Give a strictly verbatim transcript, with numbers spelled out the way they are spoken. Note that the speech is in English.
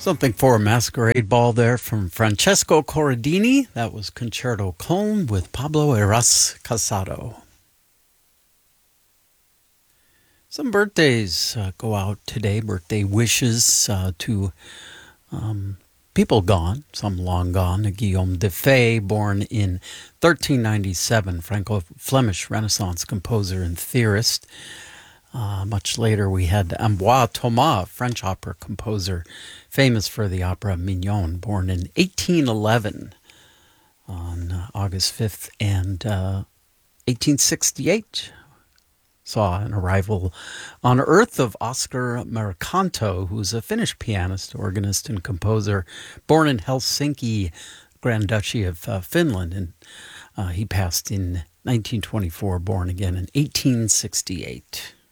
Something for a masquerade ball there from Francesco Corradini. That was Concerto Colm with Pablo Eras Casado. Some birthdays uh, go out today, birthday wishes uh, to um, people gone, some long gone. Guillaume de Fay, born in thirteen ninety-seven, Franco-Flemish Renaissance composer and theorist. Uh, much later, we had Ambroise Thomas, French opera composer, famous for the opera Mignon, born in eighteen eleven on uh, August fifth, and uh, eighteen sixty-eight saw an arrival on Earth of Oscar Mercanto, who's a Finnish pianist, organist, and composer, born in Helsinki, Grand Duchy of uh, Finland, and uh, he passed in nineteen twenty-four, born again in eighteen sixty-eight.